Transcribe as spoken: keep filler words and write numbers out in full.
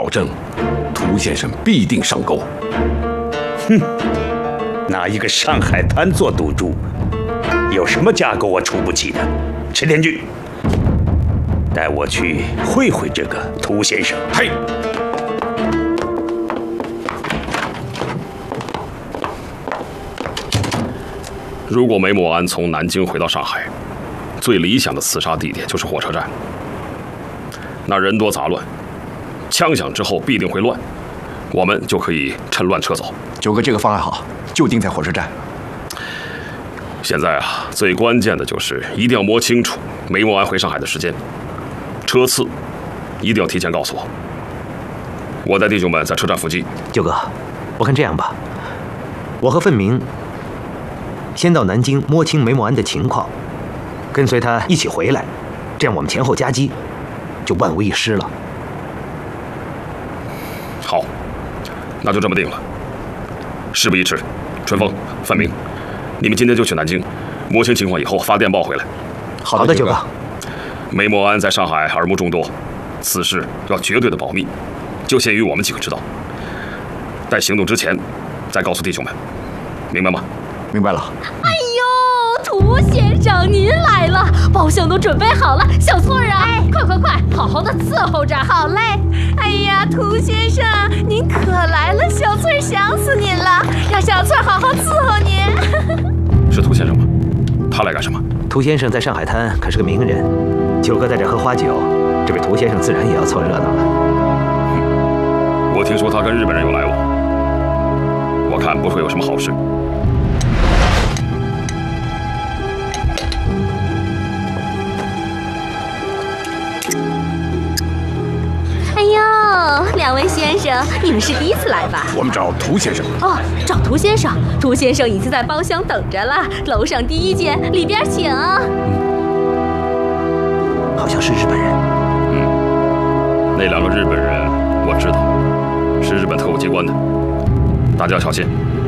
保证，涂先生必定上钩。 哼，拿一个上海滩做赌注，有什么架构我出不起的？池田君，带我去会会这个涂先生。 嘿。 如果梅默庵从南京回到上海，最理想的刺杀地点就是火车站。那人多杂乱，枪响之后必定会乱，我们就可以趁乱撤走。 九哥，这个方案好，就定在火车站。 现在啊，最关键的就是一定要摸清楚梅默庵回上海的时间，车次一定要提前告诉我。我带弟兄们在车站附近。 九哥，我看这样吧，我和奋明先到南京摸清梅默庵的情况，跟随他一起回来，这样我们前后夹击，就万无一失了。 好，那就这么定了。事不宜迟，春风、范明，你们今天就去南京，摸清情况以后发电报回来。 好的，九哥。 梅默庵在上海耳目众多，此事要绝对的保密，就限于我们几个知道。在行动之前，再告诉弟兄们，明白吗？ 明白了。 哎呦，涂先生您来了，包厢都准备好了，小翠儿啊，哎、快快快，好好的伺候着。好嘞。哎呀，涂先生您可来了，小翠儿想死您了，让小翠儿好好伺候您。 是涂先生吗？他来干什么？ 涂先生在上海滩可是个名人，九哥在这喝花酒，这位涂先生自然也要凑热闹了。 嗯，我听说他跟日本人有来往，我看不会有什么好事。 哎呦，两位先生，你们是第一次来吧？ 我们找涂先生。 哦，找涂先生，涂先生已经在包厢等着了，楼上第一间，里边请。 好像是日本人。 嗯，那两个日本人我知道，是日本特务机关的，大家小心。